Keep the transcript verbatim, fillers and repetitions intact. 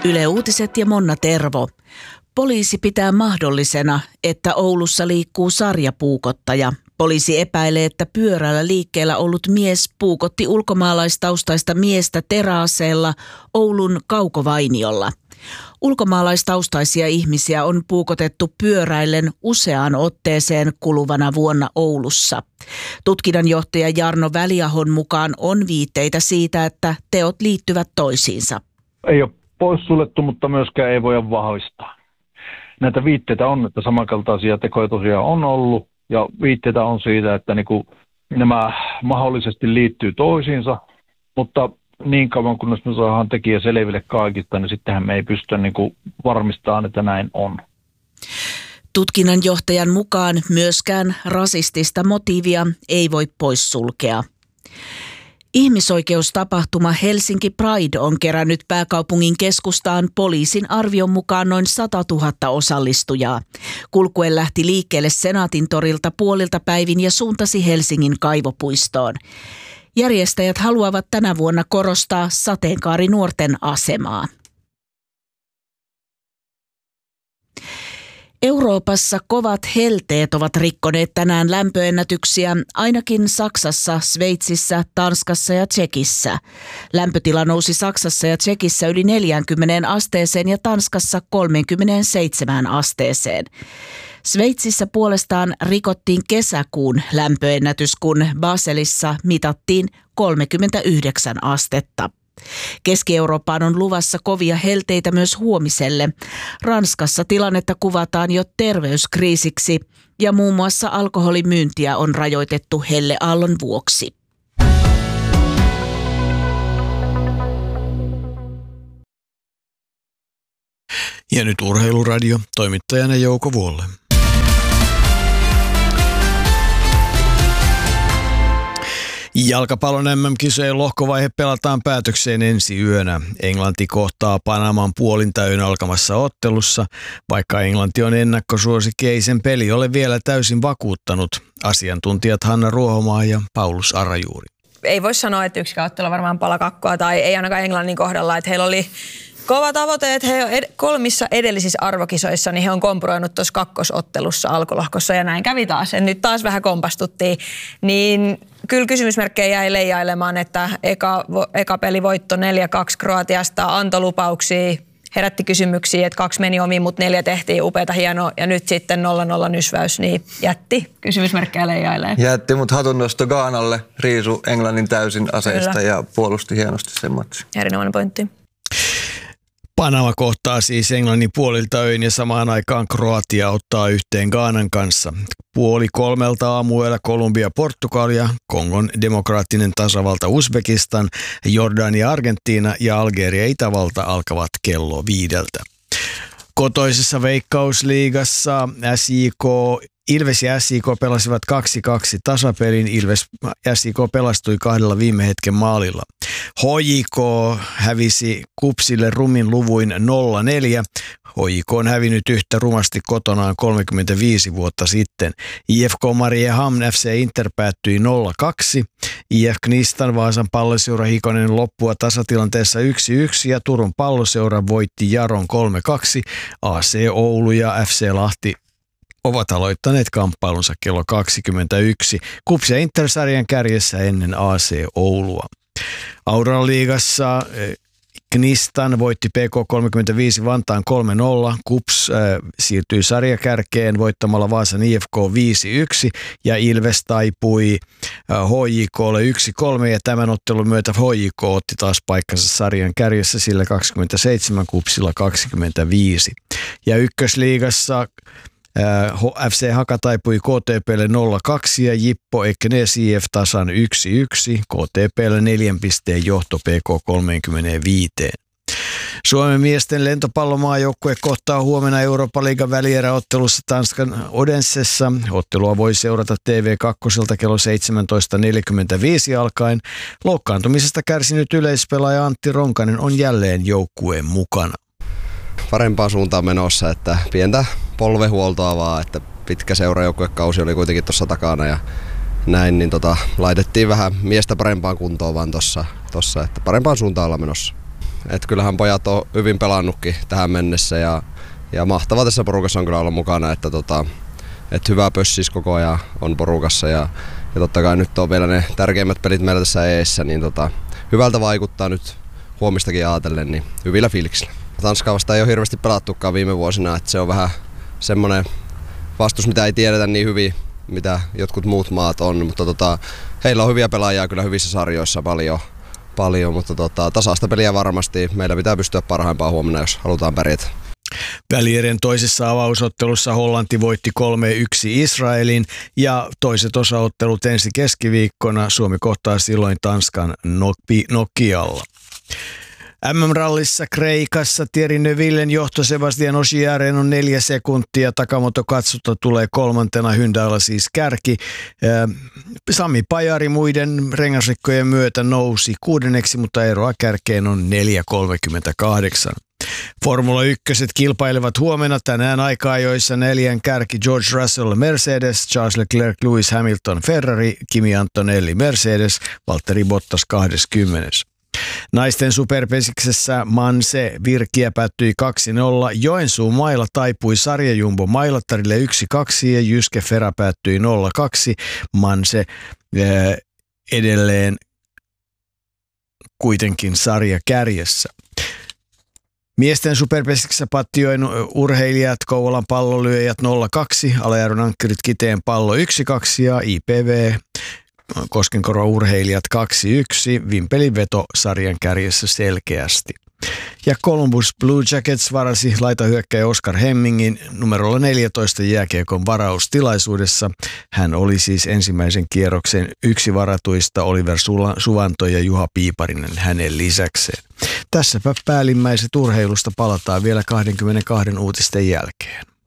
Yle Uutiset ja Monna Tervo. Poliisi pitää mahdollisena, että Oulussa liikkuu sarjapuukottaja. Poliisi epäilee, että pyörällä liikkeellä ollut mies puukotti ulkomaalaistaustaista miestä teräaseella Oulun Kaukovainiolla. Ulkomaalaistaustaisia ihmisiä on puukotettu pyöräillen useaan otteeseen kuluvana vuonna Oulussa. Tutkinnanjohtaja Jarno Väliahon mukaan on viitteitä siitä, että teot liittyvät toisiinsa. Ei ole poissuljettu, mutta myöskään ei voida vahvistaa. Näitä viitteitä on, että samankaltaisia tekoja tosiaan on ollut, ja viitteitä on siitä, että niinku nämä mahdollisesti liittyy toisiinsa, mutta niin kauan kunnes me saadaan tekijä selville kaikista, niin sittenhän me ei pystytä niinku varmistamaan, että näin on. Tutkinnanjohtajan mukaan myöskään rasistista motiivia ei voi poissulkea. Ihmisoikeustapahtuma Helsinki Pride on kerännyt pääkaupungin keskustaan poliisin arvion mukaan noin sata tuhatta osallistujaa. Kulkue lähti liikkeelle Senaatin torilta puolilta päivin ja suuntasi Helsingin Kaivopuistoon. Järjestäjät haluavat tänä vuonna korostaa sateenkaarinuorten asemaa. Euroopassa kovat helteet ovat rikkoneet tänään lämpöennätyksiä ainakin Saksassa, Sveitsissä, Tanskassa ja Tšekissä. Lämpötila nousi Saksassa ja Tšekissä yli neljäänkymmeneen asteeseen ja Tanskassa kolmeenkymmeneenseitsemään asteeseen. Sveitsissä puolestaan rikottiin kesäkuun lämpöennätys, kun Baselissa mitattiin kolmekymmentäyhdeksän astetta. Keski-Eurooppaan on luvassa kovia helteitä myös huomiselle. Ranskassa tilannetta kuvataan jo terveyskriisiksi ja muun muassa alkoholimyyntiä on rajoitettu helleaallon vuoksi. Ja nyt Urheiluradio, toimittajana Jouko Vuolle. Jalkapallon M M-kisojen lohkovaihe pelataan päätökseen ensi yönä. Englanti kohtaa Panaman puolintäyön alkamassa ottelussa. Vaikka Englanti on ennakkosuosikki, ei sen peli ole vielä täysin vakuuttanut. Asiantuntijat Hanna Ruohomaa ja Paulus Arajuuri. Ei voi sanoa, että yksikään ottelu varmaan palakakkoa tai ei ainakaan Englannin kohdalla, että heillä oli kova tavoite, että he ed- kolmissa edellisissä arvokisoissa niin he on kompuroinut tuossa kakkosottelussa alkulohkossa ja näin kävi taas. Ja nyt taas vähän kompastuttiin, niin kyllä kysymysmerkkejä jäi leijailemaan, että eka, eka pelivoitto neljä kaksi Kroatiasta antoi lupauksia, herätti kysymyksiä, että kaksi meni omiin, mutta neljä tehtiin upeata hienoa ja nyt sitten nolla nolla nysväys, niin jätti kysymysmerkkejä leijailee. Jätti, mutta hatunnosto Ghaanalle, riisu Englannin täysin aseista kyllä. Ja puolusti hienosti sen matsin. Erinomainen pointti. Panama kohtaa siis Englannin puolilta öin ja samaan aikaan Kroatia ottaa yhteen Ghanan kanssa. Puoli kolmelta aamuilla Kolumbia, Portugalia, Kongon demokraattinen tasavalta Uzbekistan, Jordania, Argentiina ja Algeria, Itävalta alkavat kello viideltä. Kotoisessa Veikkausliigassa S J K Ilves ja S J K pelasivat kaksi kaksi tasapelin. Ilves S J K pelastui kahdella viime hetken maalilla. H J K hävisi Kupsille rumin luvuin nolla neljä. H J K on hävinnyt yhtä rumasti kotonaan kolmekymmentäviisi vuotta sitten. I F K Mariehamn F C Inter päättyi nolla kaksi. I F Knistan Vaasan palloseura hikonen loppua tasatilanteessa yksi yksi ja Turun palloseura voitti Jaron kolme kaksi. A C Oulu ja F C Lahti ovat aloittaneet kamppailunsa kello kaksikymmentäyksi. Kups ja Inter-sarjan kärjessä ennen A C Oulua. Auran liigassa Knistan voitti P K kolmekymmentäviisi Vantaan kolme nolla. Kups äh, siirtyi sarjakärkeen voittamalla Vaasan I F K viisi yksi ja Ilves taipui äh, H J K:lle yksi kolme ja tämän ottelun myötä H J K otti taas paikkansa sarjan kärjessä sillä kaksikymmentäseitsemän, Kupsilla kaksikymmentäviisi. Ja ykkösliigassa F C Haka taipui K T P:lle nolla kaksi ja Jippo Eknes I F tasan yksi yksi. K T P:lle neljän pisteen johto P K kolmekymmentäviisi. Suomen miesten lentopallomaajoukkue kohtaa huomenna Eurooppa-liigan välieräottelussa Tanskan Odensessa. Ottelua voi seurata T V kaksi kello seitsemäntoista neljäkymmentäviisi alkaen. Loukkaantumisesta kärsinyt yleispelaaja Antti Ronkanen on jälleen joukkueen mukana. Parempaan suuntaan menossa, että pientä polvehuoltoa vaan, että pitkä seurajoukkuekausi oli kuitenkin tuossa takana ja näin, niin tota, laitettiin vähän miestä parempaan kuntoon vaan tuossa, tossa, että parempaan suuntaan ollaan menossa. Et kyllähän pojat on hyvin pelannutkin tähän mennessä ja, ja mahtavaa tässä porukassa on kyllä olla mukana, että tota, et hyvä pössis koko ajan on porukassa ja, ja totta kai nyt on vielä ne tärkeimmät pelit meillä tässä eessä, niin tota, hyvältä vaikuttaa nyt huomistakin ajatellen, niin hyvillä fiiliksillä. Tanskaa vasta ei ole hirveästi pelattukaan viime vuosina, että se on vähän semmoinen vastus, mitä ei tiedetä niin hyvin, mitä jotkut muut maat on, mutta tota, heillä on hyviä pelaajia kyllä hyvissä sarjoissa paljon, paljon mutta tota, tasaista peliä varmasti. Meillä pitää pystyä parhaimpaan huomenna, jos halutaan pärjätä. Välierän toisessa avausottelussa Hollanti voitti kolme yksi Israelin ja toiset osaottelut ensi keskiviikkona. Suomi kohtaa silloin Tanskan Nokialla. M M-rallissa Kreikassa Thierry Neuvillen johto Sebastian Ogieren on neljä sekuntia. Takamoto Katsuta tulee kolmantena, Hyundailla siis kärki. Sami Pajari muiden rengasrikkojen myötä nousi kuudenneksi, mutta eroa kärkeen on neljä kolmekymmentäkahdeksan. Formula ykköset kilpailevat huomenna tänään aika-ajoissa neljän kärki George Russell Mercedes, Charles Leclerc Lewis Hamilton Ferrari, Kimi Antonelli Mercedes, Valtteri Bottas kaksikymmentä. Naisten superpesiksessä Manse Virkiä päättyi kaksi nolla, Joensuun Maila taipui sarjajumbo Mailattarille yksi kaksi ja Jyske Fera päättyi nolla kaksi. Manse ää, edelleen kuitenkin sarja kärjessä. Miesten superpesiksessä Pattijoen urheilijat, Kouvolan pallolyöjät nolla kaksi, Alajärven ankkurit Kiteen pallo yksi kaksi ja I P V Koskenkorvan urheilijat kaksi yksi, Vimpelin veto sarjan kärjessä selkeästi. Ja Columbus Blue Jackets varasi laitahyökkäjä Oskar Hemmingin numerolla neljätoista jääkiekon varaustilaisuudessa. Hän oli siis ensimmäisen kierroksen yksi varatuista Oliver Suvanto ja Juha Piiparinen hänen lisäkseen. Tässäpä päällimmäiset urheilusta, palataan vielä kaksikymmentäkaksi uutisten jälkeen.